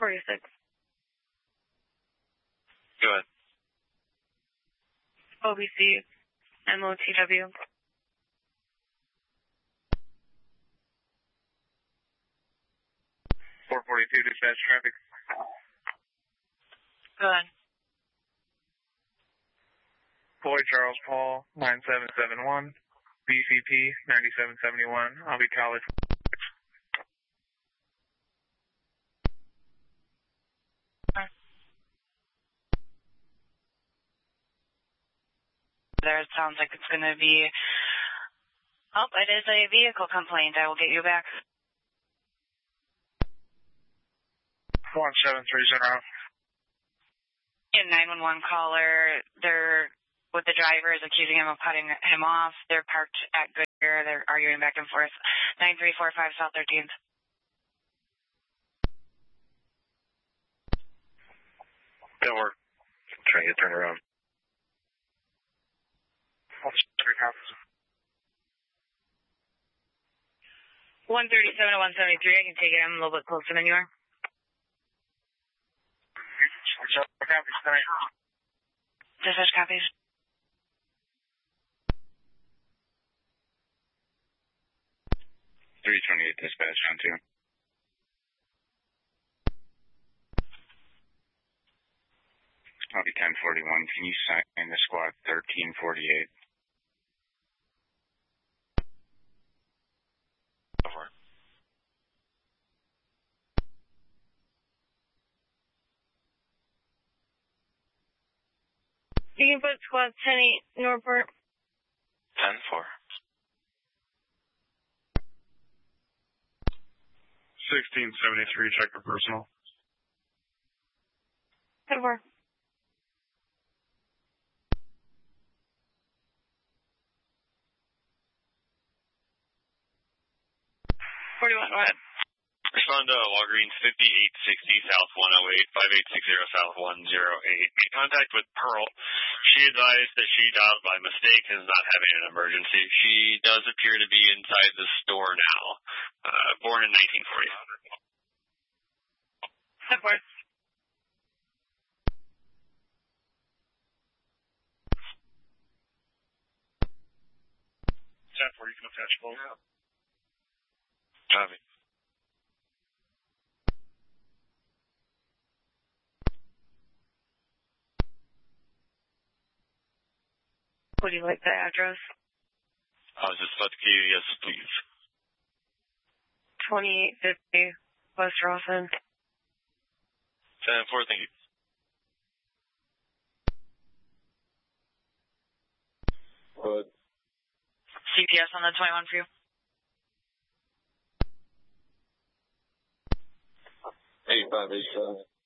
46. Go ahead. OBC, MOTW. 442 dispatch traffic. Go ahead. Boy Charles Paul, 9771. BCP, 9771. I'll be college. There, it sounds like it's going to be... Oh, it is a vehicle complaint. I will get you back. 1730. A 911 caller, they're with the driver is accusing him of cutting him off. They're parked at Goodyear. They're arguing back and forth. 9345 South 13th. Don't work. I'm trying to get turned around. 137 to 173. I can take it. I'm a little bit closer than you are. Dispatch copies. .328 dispatch on 2. I'll be 1041. Can you sign the squad 1348? Over. You can put squad 10-8 Northport. 10-4. 1673, check for personal. 10-4. Go ahead. Respond to Walgreens 5860 South 108, 5860 South 108. Made contact with Pearl. She advised that she dialed by mistake and is not having an emergency. She does appear to be inside the store now. Born in 1940. Support. .4, you can attach both. Copy. Would you like the address? I was just about to give you yes, please. 2850 West Rawson. 10-4, thank you. Good. CPS on the 21 for you. 8587.